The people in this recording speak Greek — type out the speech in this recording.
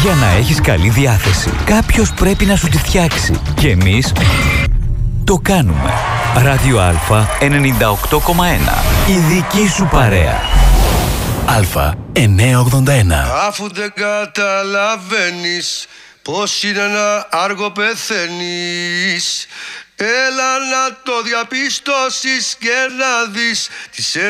Για να έχεις καλή διάθεση, κάποιος πρέπει να σου τη φτιάξει. Και εμείς το κάνουμε. Ράδιο Α 98,1. Η δική σου παρέα. Α 981. Αφού δεν καταλαβαίνεις πως είναι ένα άργο πεθαίνεις, έλα να το διαπιστώσεις και να δεις τις